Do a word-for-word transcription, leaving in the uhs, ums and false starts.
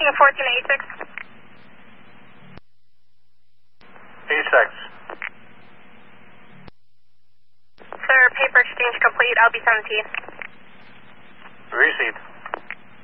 fourteen eighty-six. eighty-six. Sir, paper exchange complete. I'll be seventeen. Received.